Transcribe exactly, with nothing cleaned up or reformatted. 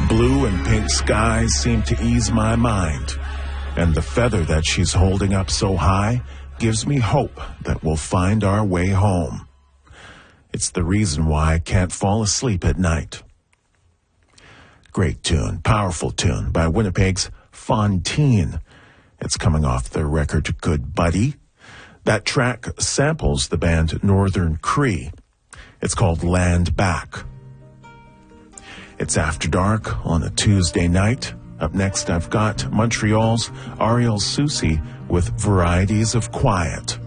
Blue and pink skies seem to ease my mind, and the feather that she's holding up so high gives me hope that we'll find our way home. It's the reason why I can't fall asleep at night. Great tune, powerful tune by Winnipeg's Fontaine. It's coming off their record Good Buddy. That track samples the band Northern Cree. It's called Land Back. It's After Dark on a Tuesday night. Up next, I've got Montreal's Ariel Soucy with Varieties of Quiet.